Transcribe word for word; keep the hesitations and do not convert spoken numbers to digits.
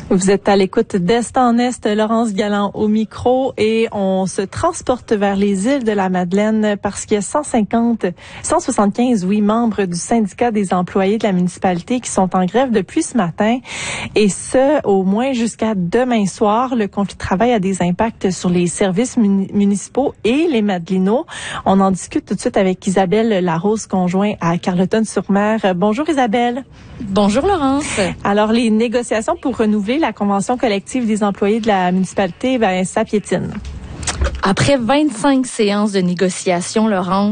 Vous êtes à l'écoute d'Est en Est, Laurence Galland au micro, et on se transporte vers les îles de la Madeleine parce qu'il y a cent cinquante, cent soixante-quinze, oui, membres du syndicat des employés de la municipalité qui sont en grève depuis ce matin, et ce, au moins jusqu'à demain soir. Le conflit de travail a des impacts sur les services muni- municipaux et les Madelinots. On en discute tout de suite avec Isabelle Larose, conjointe à Carleton-sur-Mer. Bonjour Isabelle. Bonjour Laurence. Alors, les négociations pour renouveler la convention collective des employés de la municipalité, ben, ça piétine. Après vingt-cinq séances de négociation, Laurence,